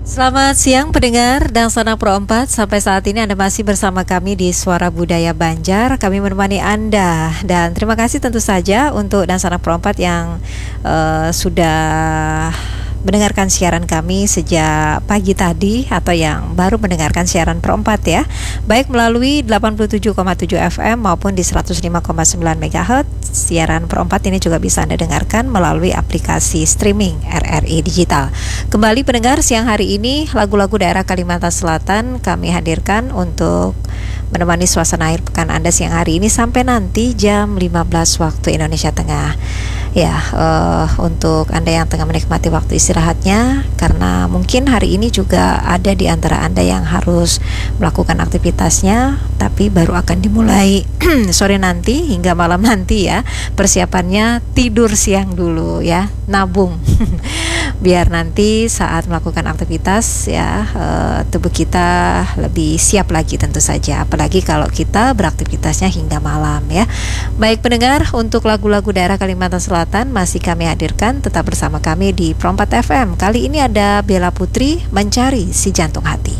Selamat siang pendengar dan Sana Pro 4. Sampai saat ini Anda masih bersama kami di Suara Budaya Banjar. Kami menemani Anda. Dan terima kasih tentu saja untuk Dansana Pro 4 yang sudah mendengarkan siaran kami sejak pagi tadi, atau yang baru mendengarkan siaran Pro 4 ya, baik melalui 87,7 FM maupun di 105,9 MHz. Siaran Pro 4 ini juga bisa Anda dengarkan melalui aplikasi streaming RRI Digital. Kembali pendengar, siang hari ini lagu-lagu daerah Kalimantan Selatan kami hadirkan untuk menemani suasana akhir pekan Anda siang hari ini sampai nanti jam 15 waktu Indonesia Tengah. Ya, untuk Anda yang tengah menikmati waktu istirahatnya, karena mungkin hari ini juga ada di antara Anda yang harus melakukan aktivitasnya, tapi baru akan dimulai sore nanti hingga malam nanti ya. Persiapannya tidur siang dulu ya, nabung biar nanti saat melakukan aktivitas ya, tubuh kita lebih siap lagi tentu saja, apalagi kalau kita beraktivitasnya hingga malam ya. Baik pendengar, untuk lagu-lagu daerah Kalimantan Selatan masih kami hadirkan, tetap bersama kami di Pro 4 FM. Kali ini ada Bella Putri, Mencari Si Jantung Hati.